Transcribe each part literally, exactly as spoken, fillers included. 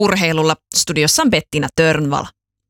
urheilulla. Studiossa on Bettina Törnvall.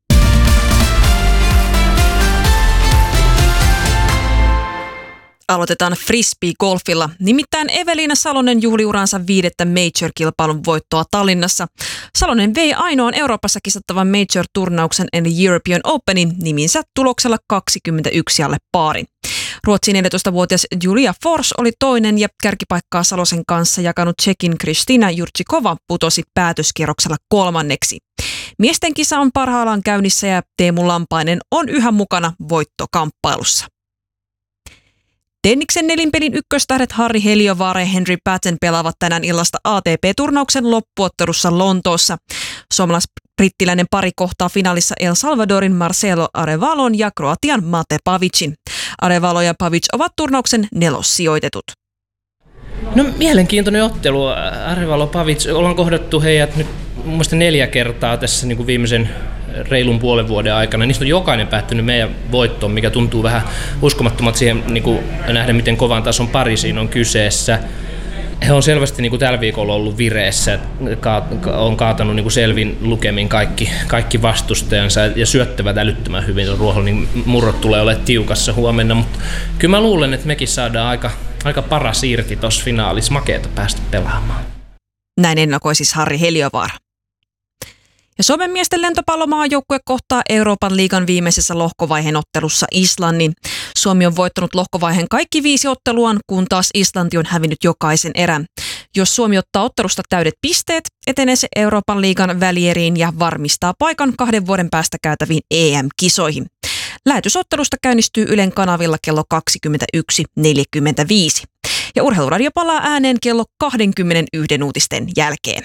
Aloitetaan frisbee-golfilla. Nimittäin Eveliina Salonen juhli uransa viidettä Major-kilpailun voittoa Tallinnassa. Salonen vei ainoan Euroopassa kisattavan Major-turnauksen eli European Openin niminsä tuloksella kaksikymmentäyksi alle paarin. Ruotsin neljätoistavuotias Julia Fors oli toinen ja kärkipaikkaa Salosen kanssa jakanut Tšekin Kristina Jurčíková putosi päätöskierroksella kolmanneksi. Miesten kisa on parhaillaan käynnissä ja Teemu Lampainen on yhä mukana voittokamppailussa. Tenniksen nelinpelin ykköstähdet Harri Heliövaara ja Henry Patton pelaavat tänään illasta A T P-turnauksen loppuottelussa Lontoossa. Suomalais-brittiläinen pari kohtaa finaalissa El Salvadorin Marcelo Arevalon ja Kroatian Mate Pavicin. Arevalo ja Pavic ovat turnauksen nelossijoitetut. No mielenkiintoinen ottelu. Arevalo Pavic, ollaan kohdattu heidät nyt mun mielestä neljä kertaa tässä niin kuin viimeisen reilun puolen vuoden aikana. Niistä on jokainen päättynyt meidän voittoon, mikä tuntuu vähän uskomattomalta siihen niin kuin nähdä, miten kovan tason pari siinä on kyseessä. He on selvästi niin kuin tällä viikolla ollut vireessä, on kaatanut niin kuin selvin lukemin kaikki, kaikki vastustajansa ja syöttävät älyttömän hyvin ruoholla, niin murrot tulee olemaan tiukassa huomenna, mutta kyllä mä luulen, että mekin saadaan aika, aika paras irti tuossa finaalissa, makeata päästä pelaamaan. Näin ennakoi siis Harri Heliövaara. Ja Suomen miesten lentopallomaajoukkue kohtaa Euroopan liigan viimeisessä lohkovaiheen ottelussa Islannin. Suomi on voittanut lohkovaiheen kaikki viisi otteluaan, kun taas Islanti on hävinnyt jokaisen erän. Jos Suomi ottaa ottelusta täydet pisteet, etenee se Euroopan liigan välieriin ja varmistaa paikan kahden vuoden päästä käytäviin E M-kisoihin. Lähetysottelusta käynnistyy Ylen kanavilla kello kaksikymmentäyksi neljäkymmentäviisi. Ja Urheiluradio palaa ääneen kello kaksikymmentäyksi uutisten jälkeen.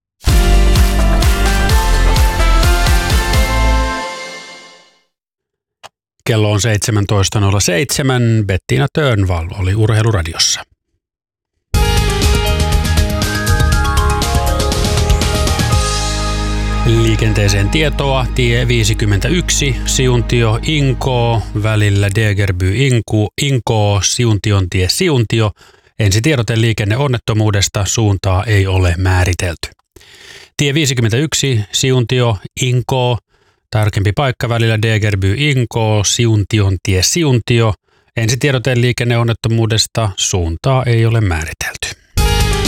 Kello on seitsemäntoista nolla seitsemän. Bettina Törnvall oli Urheiluradiossa. Liikenteeseen tietoa. Tie viisikymmentäyksi, Siuntio Inkoo, välillä Degerby Inkoo, Inkoo, Siuntion tie Siuntio. Ensitiedote liikenneonnettomuudesta, suuntaa ei ole määritelty. Tie viisikymmentäyksi, Siuntio Inkoo. Tarkempi paikka välillä Degerby Inkoo, Siuntion tie Siuntio. Ensitiedote liikenneonnettomuudesta, suuntaa ei ole määritelty.